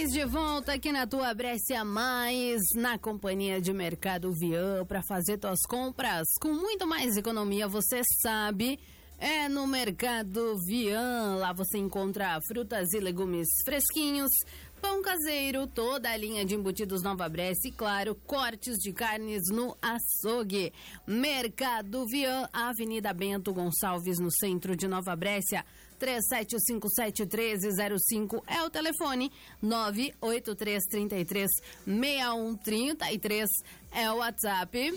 Mais de volta aqui na tua Brescia Mais, na companhia de Mercado Vian, para fazer tuas compras com muito mais economia, você sabe, é no Mercado Vian. Lá você encontra frutas e legumes fresquinhos, pão caseiro, toda a linha de embutidos Nova Brescia e, claro, cortes de carnes no açougue. Mercado Vian, Avenida Bento Gonçalves, no centro de Nova Brescia. 3757-1305 é o telefone, 98333-6133 é o WhatsApp.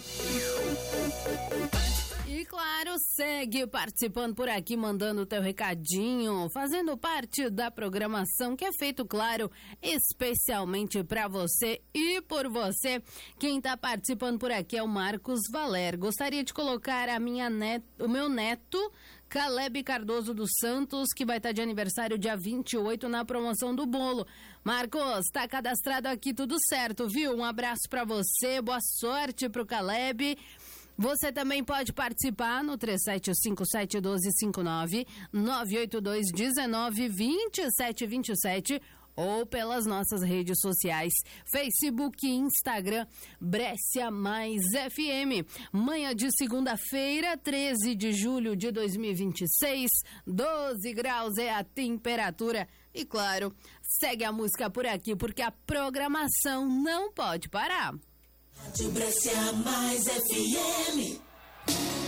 E claro, segue participando por aqui, mandando o teu recadinho, fazendo parte da programação que é feito, claro, especialmente para você e por você. Quem tá participando por aqui é o Marcos Valer. Gostaria de colocar o meu neto, Caleb Cardoso dos Santos, que vai estar de aniversário dia 28 na promoção do bolo. Marcos, tá cadastrado aqui, tudo certo, viu? Um abraço para você, boa sorte pro Caleb. Você também pode participar no 3757-1259, 982-19-2727 ou pelas nossas redes sociais, Facebook e Instagram, Brescia Mais FM. Manhã de segunda-feira, 13 de julho de 2026, 12 graus é a temperatura. E claro, segue a música por aqui, porque a programação não pode parar. Rádio Brescia Mais FM.